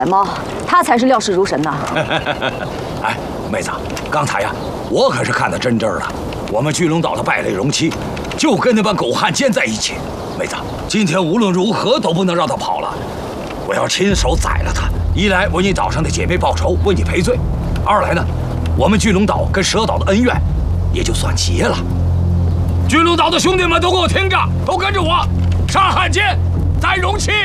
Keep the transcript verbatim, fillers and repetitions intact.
猫，他才是料事如神呐！ 哎，妹子，刚才呀，我可是看得真真的。我们巨龙岛的败类容七，就跟那帮狗汉奸在一起。妹子，今天无论如何都不能让他跑了。我要亲手宰了他，一来为你岛上的姐妹报仇，为你赔罪；二来呢，我们巨龙岛跟蛇岛的恩怨也就算结了。巨龙岛的兄弟们都给我听着，都跟着我，杀汉奸，宰容七。